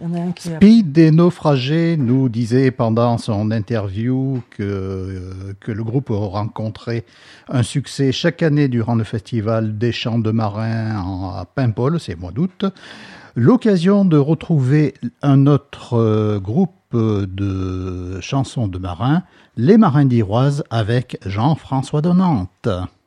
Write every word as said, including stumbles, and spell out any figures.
Il y en a un qui a... Speed des naufragés nous disait pendant son interview que, que le groupe rencontrait un succès chaque année durant le festival des chants de marins à Paimpol, c'est mois d'août. L'occasion de retrouver un autre groupe de chansons de marins, les Marins d'Iroise avec Jean-François de Nantes.